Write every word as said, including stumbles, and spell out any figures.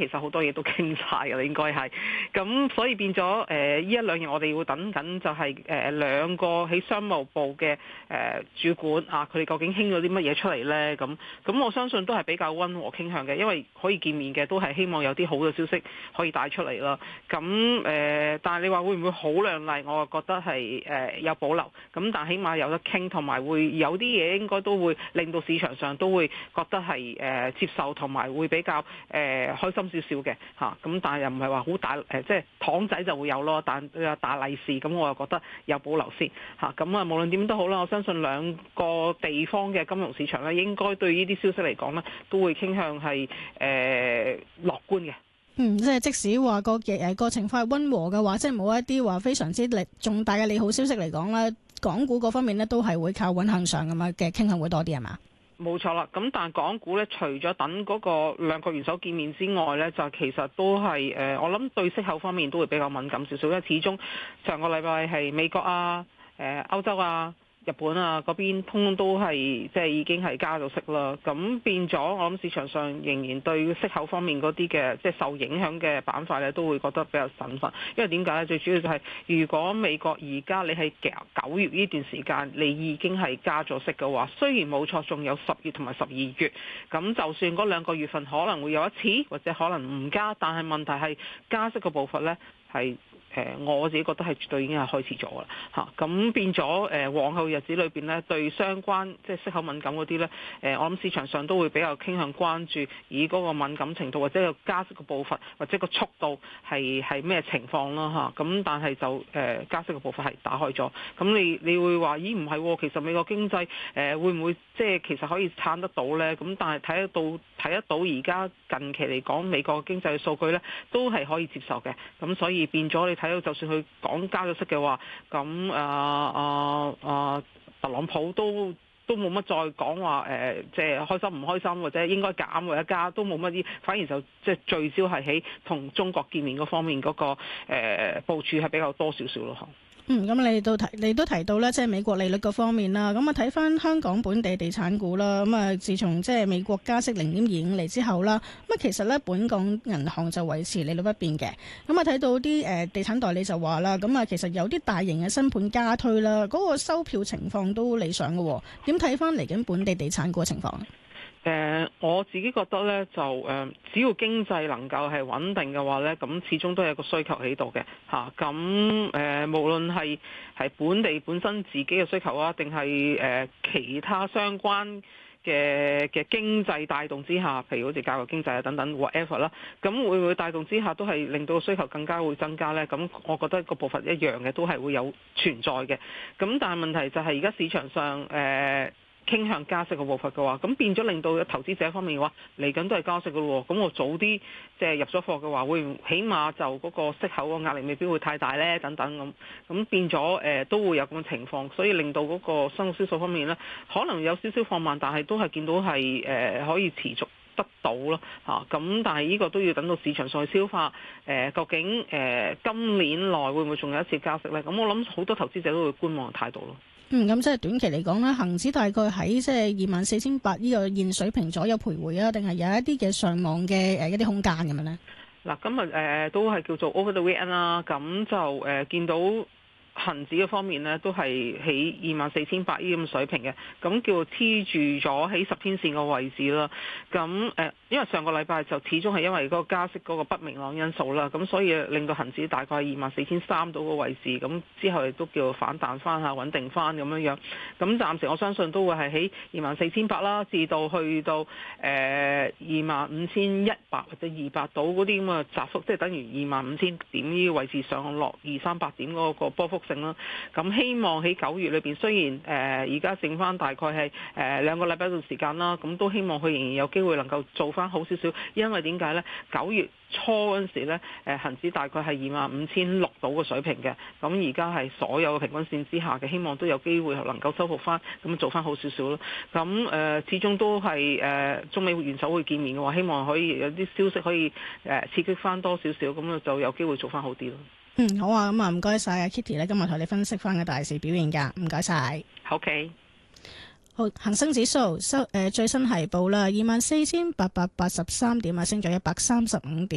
實好多嘢都傾晒㗎啦，應該係。咁所以變咗誒呢一兩日我哋會等緊就係誒兩個喺商務部嘅誒主管啊，佢哋究竟傾咗啲乜嘢出嚟咧？咁咁我相信都係比較溫和傾向嘅，因為可以見面嘅都係希望有啲好嘅消息可以帶出嚟啦。咁誒、呃，但係你話會唔會好亮麗？我覺得係誒、呃、有保留。咁但係起碼有得傾，同埋會有啲嘢應該都會令到市場上都會覺得係誒、呃、接受，同埋會比較誒、呃、開心少少嘅嚇。咁但係又唔係話好大誒、呃，即係糖仔就會有咯。但係大利是咁，我又覺得有保留先嚇。咁啊，無論點都好啦，我相信兩個地方嘅金融市場咧，應該對呢啲消息嚟講咧，都會傾向係誒、呃、樂觀嘅。 嗯，即係即使話個嘅誒個情況係溫和嘅話，即係冇一啲話非常之利重大嘅利好消息嚟講咧，港股嗰方面咧都係會靠穩向上咁樣嘅傾向會多啲係嘛？ 冇錯啦，咁但係港股咧，除咗等嗰個兩個元首見面之外咧，就其實都係誒、呃，我諗對息口方面都會比較敏感少少，因為始終上個禮拜係美國啊、誒、呃、歐洲啊、日本啊嗰邊通通都係即係已經係加咗息啦，咁變咗我諗市場上仍然對息口方面嗰啲嘅即係受影響嘅板塊咧，都會覺得比較審慎。因為點解咧？最主要就係如果美國而家你係九月呢段時間你已經係加咗息嘅話，雖然冇錯，仲有十月同埋十二月，咁就算嗰兩個月份可能會有一次或者可能唔加，但係問題係加息嘅步伐咧係。誒我自己覺得係絕對已經係開始咗啦嚇，咁變咗誒往後日子裏邊咧，對相關即係息口敏感嗰啲咧，誒我諗市場上都會比較傾向關注以嗰個敏感程度或者個加息嘅步伐或者個速度係係咩情況啦嚇，咁但係就誒加息嘅步伐係打開咗，咁你你會話咦唔係，其實美國經濟誒會唔會即係其實可以撐得到咧？咁但係睇得到睇得到而家近期嚟講美國經濟嘅數據咧都係可以接受嘅，咁所以變咗你睇到就算佢講加咗息嘅話，咁啊啊啊特朗普都都冇乜再講話誒，即係開心唔開心或者應該減或者加都冇乜啲，反而就即係聚焦係喺同中國見面嗰方面嗰、嗰個誒、呃、部署係比較多少少咯。 嗯，咁你都提，你都提到咧，即係美國利率嗰方面啦。咁啊，睇翻香港本地地產股啦。咁啊，自從即係美國加息零點二五厘之後啦，咁啊，其實咧本港銀行就維持利率不變嘅。咁啊，睇到啲誒地產代理就話啦，咁啊，其實有啲大型嘅新盤加推啦，嗰個收票情況都理想嘅。點睇翻嚟緊本地地產股嘅情況咧？ 誒、呃、我自己覺得咧就誒、呃，只要經濟能夠係穩定嘅話咧，咁始終都有個需求喺度嘅嚇。咁、啊、誒、呃，無論係係本地本身自己嘅需求啊，定係誒其他相關嘅嘅經濟帶動之下，譬如好似教育經濟啊等等 whatever 啦，咁會唔會帶動之下都係令到個需求更加會增加咧？咁我覺得個部分一樣嘅，都係會有存在嘅。咁但係問題就係而家市場上誒。呃傾向加息嘅步伐嘅話，咁變咗令到投資者方面嘅話，嚟緊都係加息嘅咯。咁我早啲即係入咗貨嘅話，會起碼就嗰個息口個壓力未必會太大咧，等等咁。咁變咗誒、呃、都會有咁嘅情況，所以令到嗰個新屋銷售方面咧，可能有少少放慢，但係都係見到係誒、呃、可以持續得到咯嚇。咁但係呢個都要等到市場上去消化誒、呃，究竟誒、呃、今年內會唔會仲有一次加息咧？咁我諗好多投資者都會觀望嘅態度咯。 嗯，咁即係短期嚟講咧，恆指大概喺即係二萬四千八呢個現水平左右徘徊啊，定係有一啲嘅上網嘅誒一啲空間咁樣咧？ 嗱，今日誒都係叫做 over the weekend 啦，咁就誒、呃、見到恒指嘅方面咧，都係喺二萬四千八呢咁水平嘅，咁叫做黐住咗喺十天線個位置啦。咁誒、呃，因為上個禮拜就始終係因為嗰個加息嗰個不明朗因素啦，咁所以令到恒指大概二萬四千三到個位置，咁之後亦都叫反彈翻下，穩定翻咁樣樣。咁暫時我相信都會係喺二萬四千八啦，至到去到誒二萬五千一百或者二百到嗰啲咁嘅窄幅，即係等於二萬五千點呢個位置上落二三百點嗰個波幅性啦。咁希望喺九月裏邊，雖然誒而家剩翻大概係誒兩個禮拜嘅時間啦，咁都希望佢仍然有機會能夠做翻好少少，因為點解呢？九月初嗰陣時咧，誒恆指大概係二萬五千六到嘅水平嘅，咁而家係所有嘅平均線之下嘅，希望都有機會能夠收復翻，咁做翻好少少咯。咁誒、呃、始終都係誒、呃、中美元首會見面嘅話，希望可以有啲消息可以誒刺激翻多少少，咁就有機會做翻好啲咯。 嗯，好啊，咁啊唔該晒啊 Kitty 咧，今日同你分析翻嘅大市表現㗎，唔該晒。 OK。 好，恒生指數收誒最新係報啦，二萬四千八百八十三點啊，升咗一百三十五點。